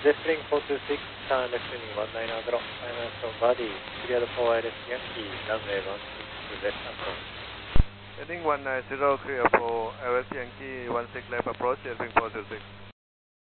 Zeppelin 426, turn left heading 190, finance from body, cleared for ILS Yankee, runway 16 left approach. Heading 190, clear for ILS Yankee, 16 left approach, Zeppelin 426.